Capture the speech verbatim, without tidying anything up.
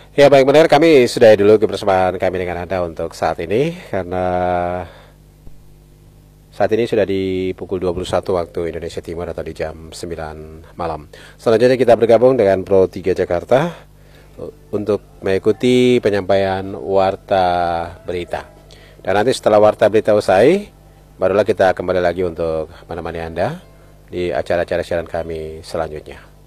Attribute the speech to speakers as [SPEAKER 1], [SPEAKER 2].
[SPEAKER 1] Ya baik benar, kami sudah dulu kebersamaan kami dengan Anda untuk saat ini. Karena saat ini sudah di pukul dua puluh satu waktu Indonesia Timur atau di jam sembilan malam. Selanjutnya kita bergabung dengan Pro tiga Jakarta untuk mengikuti penyampaian warta berita. Dan nanti setelah warta berita usai, barulah kita kembali lagi untuk menemani Anda di acara-acara siaran kami selanjutnya.